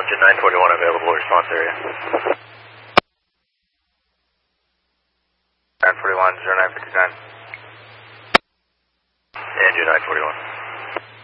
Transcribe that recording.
Engine 941 available response area. 941, 0959. Engine 941.